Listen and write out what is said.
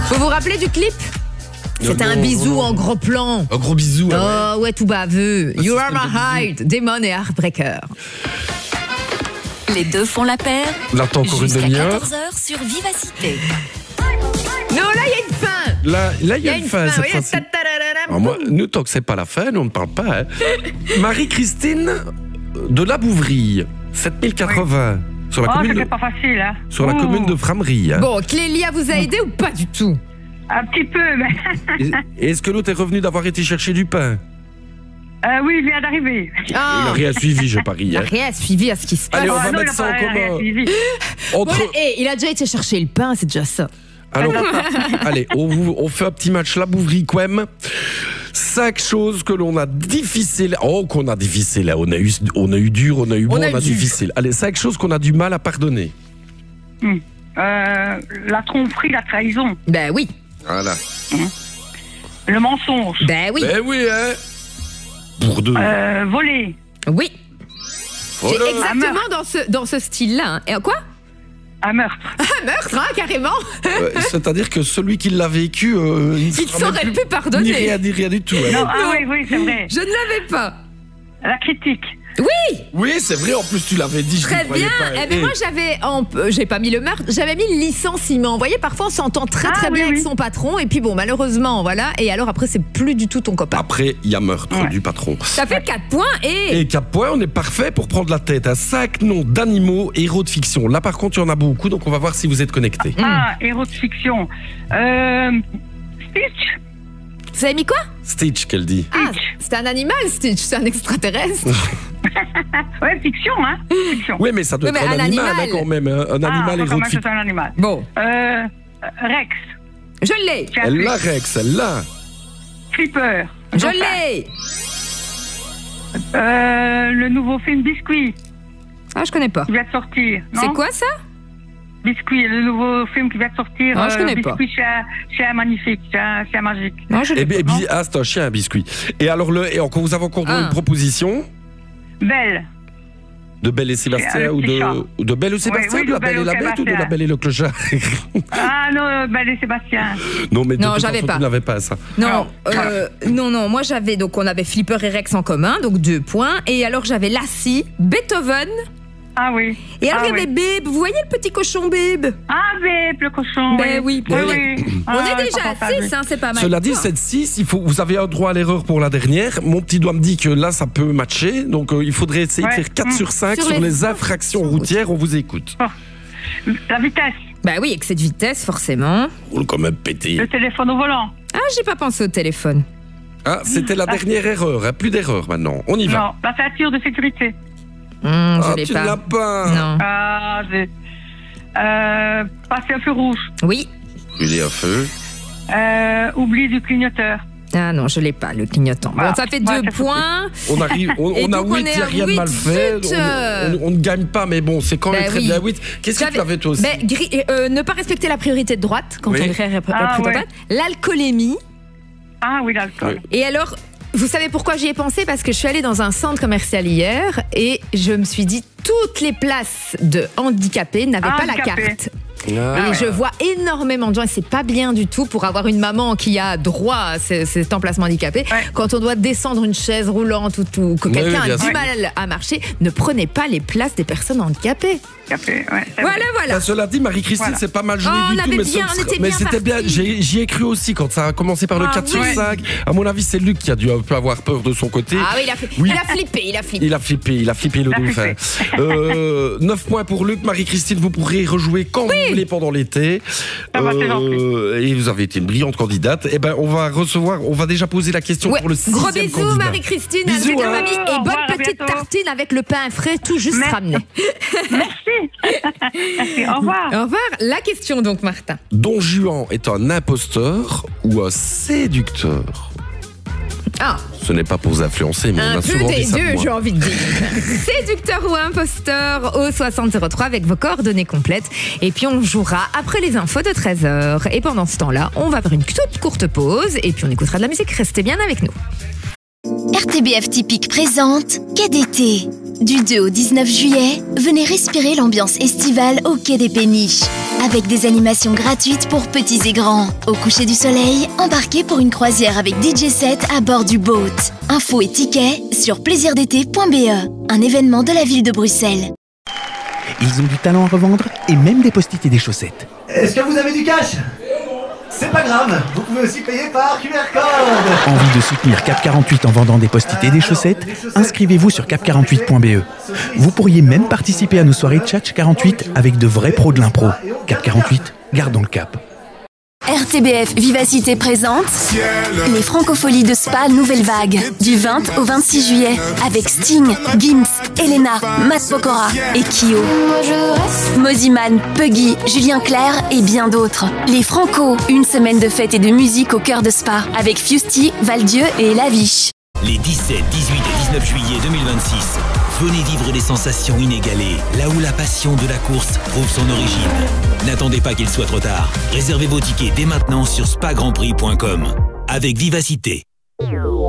Vous vous rappelez du clip? C'était un bisou en gros plan. Un gros bisou. Oh ouais, tout baveux. You are my heart, Demon et Heartbreaker. Les deux font la paire. Là, t'as encore une Jusqu'à demi-heure. 14h sur Vivacité. Non, là, il y a une fin. Là, il y a une fin cette oui. fois-ci. Alors moi, nous, tant que c'est pas la fin, nous, on ne parle pas. Hein. Marie-Christine de La Bouvrie, 7080. Sur la commune c'était pas facile, hein. sur la commune de Frameries. Hein. Bon, Clélia vous a aidé ou pas du tout? Un petit peu, mais... Et est-ce que l'autre est revenu d'avoir été chercher du pain? oui, il vient d'arriver. Il n'a rien suivi, je parie. Il n'a Hein. rien suivi à ce qui se passe. Allez, on va non, mettre ça en commun. Bon, il a déjà été chercher le pain, c'est déjà ça. Alors, allez, on fait un petit match La Bouvrie Quem. 5 choses que l'on a difficiles. Oh, qu'on a difficile. On a eu dur, on a eu bon, on a difficile. Allez, 5 choses qu'on a du mal à pardonner. La tromperie, la trahison. Ben oui. Voilà. Le mensonge. Ben oui. Ben oui, hein. Pour deux. Voler. Oui. Voilà. C'est exactement dans ce style-là. Hein. Et quoi? Un meurtre. Un meurtre, hein, carrément. C'est-à-dire que celui qui l'a vécu, il ne saurait plus pardonner. Ni rien du tout. Hein. Non, oui, c'est vrai. Je ne l'avais pas. La critique. Oui. Oui, c'est vrai, en plus tu l'avais dit, je très ne croyais bien. pas. Eh ben moi j'ai pas mis le meurtre, j'avais mis le licenciement. Vous voyez, parfois on s'entend très bien avec son patron et puis bon, malheureusement, voilà. Et alors après, c'est plus du tout ton copain. Après, il y a meurtre du patron. Ça fait 4 points Et 4 points, on est parfait pour prendre la tête à 5 noms d'animaux, héros de fiction. Là par contre, il y en a beaucoup, donc on va voir si vous êtes connectés. Héros de fiction. Stitch. Vous avez mis quoi? Stitch, qu'elle dit. Ah, c'est un animal, Stitch, c'est un extraterrestre. Ouais, fiction, hein. Fiction. Oui, mais ça doit être un animal hein, quand même. Hein. Un animal héros de fiction. C'est un animal. Bon. Rex. Je l'ai. Elle l'a, Rex, elle l'a. Flipper. Je l'ai. Le nouveau film Biscuit. Ah, je connais pas. Qui vient de sortir. C'est quoi ça? Biscuit, le nouveau film qui vient de sortir. Non, je connais pas. Biscuit, chien magnifique, chien magique. Non, je connais pas. C'est un chien, un biscuit. Et alors, vous avez encore une proposition? Belle. De Belle et Sébastien ou de Belle et Sébastien, de La Belle et la Bête ou de La Belle et le Clochard? Ah non, Belle et Sébastien. Non, mais non, j'avais pas. Tu n'avais pas ça. Non, non, moi j'avais, donc on avait Flipper et Rex en commun, donc 2 points. Et alors j'avais Lassie, Beethoven. Ah oui. Et alors il y avait Bib, vous voyez le petit cochon Bib? Ah Bib, le cochon. Ben oui. On est déjà à 6, hein, c'est pas mal. Cela dit, cette 6, vous avez un droit à l'erreur pour la dernière. Mon petit doigt me dit que là, ça peut matcher. Donc il faudrait essayer de faire 4 sur 5 sur les infractions routières. On vous écoute. La vitesse. Bah oui, excès de vitesse, forcément. Roule quand même pété. Le téléphone au volant. Ah, j'ai pas pensé au téléphone. Ah, c'était la dernière erreur. Hein. Plus d'erreur maintenant. On y va. Non, la ceinture de sécurité. Je l'ai tu pas. l'as pas. Non. Ah, j'ai... passer un feu rouge. Oui. Il est à feu. Oubli du clignoteur. Ah non, je l'ai pas, le clignotant. Bon, ça fait 2 points. On arrive, on a 8, il n'y a rien de mal fait. On ne gagne pas, mais bon, c'est quand même très bien 8. Qu'est-ce que tu avais toi aussi? Ne pas respecter la priorité de droite quand on est droite. L'alcoolémie. Ah oui, l'alcool. Et alors, vous savez pourquoi j'y ai pensé? Parce que je suis allée dans un centre commercial hier et je me suis dit, toutes les places de handicapés n'avaient pas la carte. Et je vois énormément de gens, et c'est pas bien du tout pour avoir une maman qui a droit à cet emplacement handicapé. Quand on doit descendre une chaise roulante ou que quelqu'un a du mal à marcher, ne prenez pas les places des personnes handicapées. Voilà. Cela dit, Marie-Christine, c'est pas mal joué du tout, mais c'était bien. J'y ai cru aussi quand ça a commencé par le 4 sur 5. À mon avis, c'est Luc qui a dû un peu avoir peur de son côté. Ah oui, il a flippé le dauphin. 9 points pour Luc. Marie-Christine, vous pourrez rejouer quand vous voulez pendant l'été. Et vous avez été une brillante candidate. Et ben, on va déjà poser la question pour le 6e Gros candidat. bisous, Marie-Christine, avec ta famille, et bonne petite tartine avec le pain frais tout juste ramené. Merci, au revoir. Au revoir. La question donc, Martin. Don Juan est un imposteur ou un séducteur? Ah. Ce n'est pas pour vous influencer, mais on a souvent dit ça. Un peu des deux, j'ai envie de dire. Séducteur ou imposteur au 6003 avec vos coordonnées complètes. Et puis on jouera après les infos de 13h. Et pendant ce temps-là, on va faire une toute courte pause et puis on écoutera de la musique. Restez bien avec nous. RTBF Typique présente Quai d'été. Du 2 au 19 juillet, venez respirer l'ambiance estivale au Quai des Péniches. Avec des animations gratuites pour petits et grands. Au coucher du soleil, embarquez pour une croisière avec DJ set à bord du boat. Infos et tickets sur plaisirdété.be, un événement de la ville de Bruxelles. Ils ont du talent à revendre et même des post-it et des chaussettes. Est-ce que vous avez du cash ? C'est pas grave, vous pouvez aussi payer par QR code. Envie de soutenir Cap 48 en vendant des post-it et des chaussettes ? Inscrivez-vous sur cap48.be. Vous pourriez même participer à nos soirées Tchatch 48 avec de vrais pros de l'impro. Cap 48, gardons le cap. RTBF Vivacité présente les Francopholies de Spa Nouvelle Vague du 20 au 26 juillet avec Sting, Gims, Elena, Matt Pokora et Kyo. Moziman, Puggy, Julien Clerc et bien d'autres. Les Franco, une semaine de fête et de musique au cœur de Spa avec Fusty, Valdieu et Laviche. Les 17, 18 et 19 juillet 2026, venez vivre des sensations inégalées, là où la passion de la course trouve son origine. N'attendez pas qu'il soit trop tard. Réservez vos tickets dès maintenant sur spagrandprix.com. Avec Vivacité.